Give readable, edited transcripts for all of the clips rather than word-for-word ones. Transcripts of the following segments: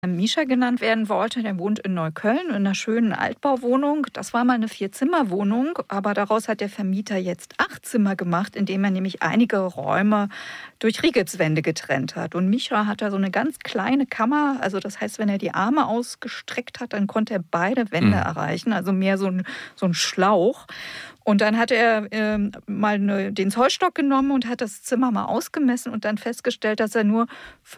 Mischa genannt werden wollte, der wohnt in Neukölln in einer schönen Altbauwohnung. Das war mal eine 4-Zimmer-Wohnung, aber daraus hat der Vermieter jetzt 8 Zimmer gemacht, indem er nämlich einige Räume durch Rigipswände getrennt hat. Und Mischa hat da so eine ganz kleine Kammer, also das heißt, wenn er die Arme ausgestreckt hat, dann konnte er beide Wände erreichen, also mehr so ein Schlauch. Und dann hat er den Zollstock genommen und hat das Zimmer mal ausgemessen und dann festgestellt, dass er nur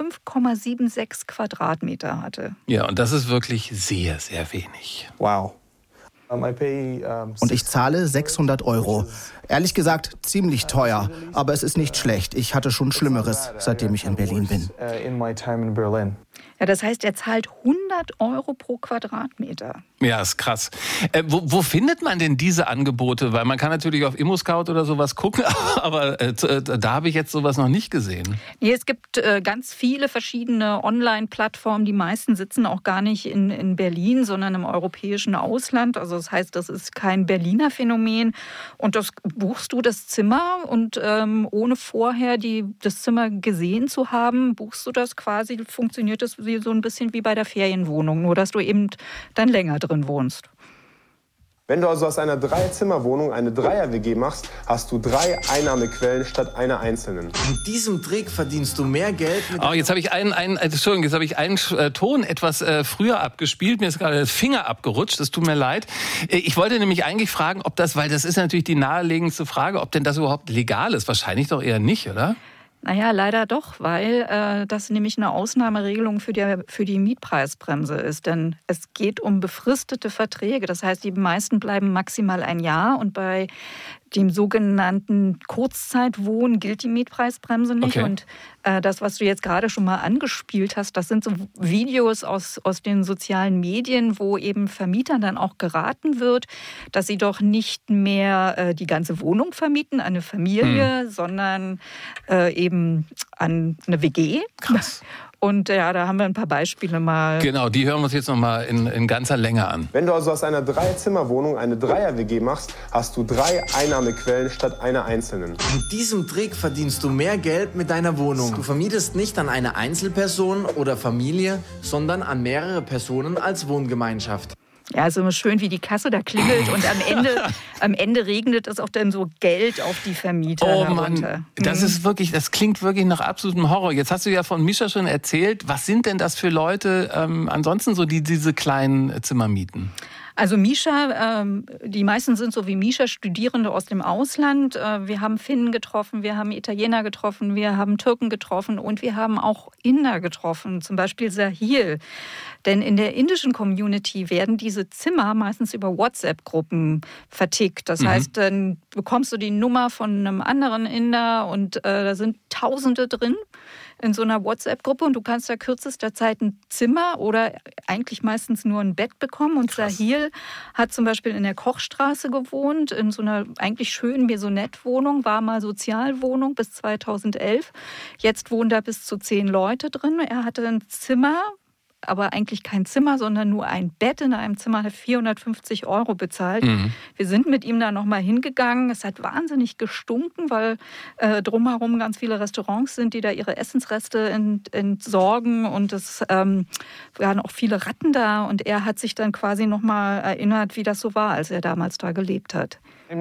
5,76 Quadratmeter hatte. Ja, und das ist wirklich sehr, sehr wenig. Wow. Und ich zahle 600 €. Ehrlich gesagt, ziemlich teuer. Aber es ist nicht schlecht. Ich hatte schon Schlimmeres, seitdem ich in Berlin bin. Ja, das heißt, er zahlt 100 € pro Quadratmeter. Ja, ist krass. Wo findet man denn diese Angebote? Weil man kann natürlich auf ImmoScout oder sowas gucken, aber da habe ich jetzt sowas noch nicht gesehen. Nee, es gibt ganz viele verschiedene Online-Plattformen. Die meisten sitzen auch gar nicht in Berlin, sondern im europäischen Ausland. Also das heißt, das ist kein Berliner Phänomen. Und das buchst du das Zimmer und ohne vorher das Zimmer gesehen zu haben, buchst du das quasi, funktioniert das so ein bisschen wie bei der Ferienwohnung, nur dass du eben dann länger drin wohnst. Wenn du also aus einer 3-Zimmer-Wohnung eine 3er-WG machst, hast du 3 Einnahmequellen statt einer einzelnen. Mit diesem Trick verdienst du mehr Geld. Jetzt habe ich einen Ton etwas früher abgespielt. Mir ist gerade der Finger abgerutscht. Das tut mir leid. Ich wollte nämlich eigentlich fragen, weil das ist natürlich die naheliegendste Frage, ob denn das überhaupt legal ist. Wahrscheinlich doch eher nicht, oder? Naja, leider doch, weil das nämlich eine Ausnahmeregelung für die Mietpreisbremse ist. Denn es geht um befristete Verträge. Das heißt, die meisten bleiben maximal ein Jahr und bei dem sogenannten Kurzzeitwohnen gilt die Mietpreisbremse nicht. Okay. Und das, was du jetzt gerade schon mal angespielt hast, das sind so Videos aus den sozialen Medien, wo eben Vermietern dann auch geraten wird, dass sie doch nicht mehr die ganze Wohnung vermieten an eine Familie, sondern eben an eine WG. Krass. Und ja, da haben wir ein paar Beispiele mal. Genau, die hören wir uns jetzt noch mal in ganzer Länge an. Wenn du also aus einer 3-Zimmer-Wohnung eine 3er-WG machst, hast du 3 Einnahmequellen statt einer einzelnen. Mit diesem Trick verdienst du mehr Geld mit deiner Wohnung. Du vermietest nicht an eine Einzelperson oder Familie, sondern an mehrere Personen als Wohngemeinschaft. Ja, also schön, wie die Kasse da klingelt und am Ende regnet es auch dann so Geld auf die Vermieter herunter. Mann, das klingt wirklich nach absolutem Horror. Jetzt hast du ja von Mischa schon erzählt. Was sind denn das für Leute ansonsten so, die diese kleinen Zimmer mieten? Also Mischa, die meisten sind so wie Mischa, Studierende aus dem Ausland. Wir haben Finnen getroffen, wir haben Italiener getroffen, wir haben Türken getroffen und wir haben auch Inder getroffen, zum Beispiel Sahil. Denn in der indischen Community werden diese Zimmer meistens über WhatsApp-Gruppen vertickt. Das heißt, dann bekommst du die Nummer von einem anderen Inder und da sind Tausende drin in so einer WhatsApp-Gruppe und du kannst da kürzester Zeit ein Zimmer oder eigentlich meistens nur ein Bett bekommen. Und Sahil hat zum Beispiel in der Kochstraße gewohnt, in so einer eigentlich schönen Maisonette-Wohnung, war mal Sozialwohnung bis 2011. Jetzt wohnen da bis zu 10 Leute drin. Er hatte ein Zimmer, aber eigentlich kein Zimmer, sondern nur ein Bett in einem Zimmer, hat 450 € bezahlt. Wir sind mit ihm da nochmal hingegangen. Es hat wahnsinnig gestunken, weil drumherum ganz viele Restaurants sind, die da ihre Essensreste entsorgen und es waren auch viele Ratten da und er hat sich dann quasi nochmal erinnert, wie das so war, als er damals da gelebt hat.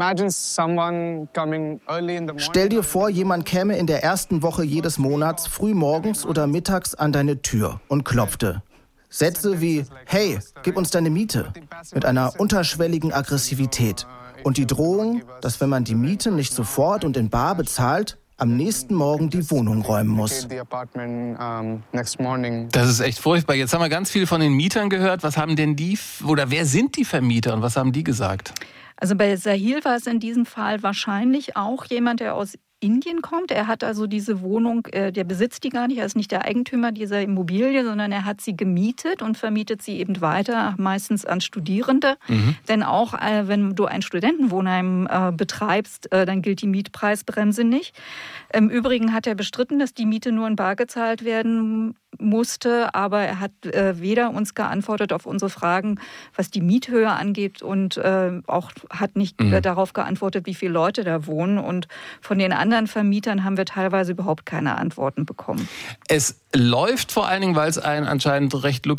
Stell dir vor, jemand käme in der ersten Woche jedes Monats früh morgens oder mittags an deine Tür und klopfte. Sätze wie, hey, gib uns deine Miete, mit einer unterschwelligen Aggressivität. Und die Drohung, dass wenn man die Miete nicht sofort und in bar bezahlt, am nächsten Morgen die Wohnung räumen muss. Das ist echt furchtbar. Jetzt haben wir ganz viel von den Mietern gehört. Was haben denn wer sind die Vermieter und was haben die gesagt? Also bei Sahil war es in diesem Fall wahrscheinlich auch jemand, der aus Indien kommt. Er hat also diese Wohnung, der besitzt die gar nicht, er ist nicht der Eigentümer dieser Immobilie, sondern er hat sie gemietet und vermietet sie eben weiter, meistens an Studierende. Denn auch wenn du ein Studentenwohnheim betreibst, dann gilt die Mietpreisbremse nicht. Im Übrigen hat er bestritten, dass die Miete nur in bar gezahlt werden musste, aber er hat weder uns geantwortet auf unsere Fragen, was die Miethöhe angeht und auch hat nicht darauf geantwortet, wie viele Leute da wohnen. Und von den anderen Vermietern haben wir teilweise überhaupt keine Antworten bekommen. Es läuft vor allen Dingen, weil es ein anscheinend recht lukratives